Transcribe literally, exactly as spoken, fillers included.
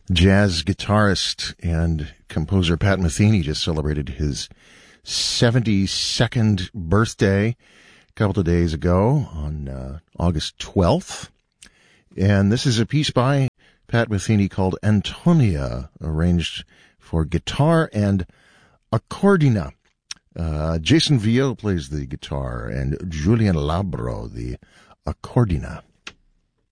Jazz guitarist and composer Pat Metheny just celebrated his seventy-second birthday a couple of days ago on uh, August twelfth. And this is a piece by Pat Metheny called Antonia, arranged for guitar and accordina. Uh, Jason Vio plays the guitar and Julian Labro the accordina.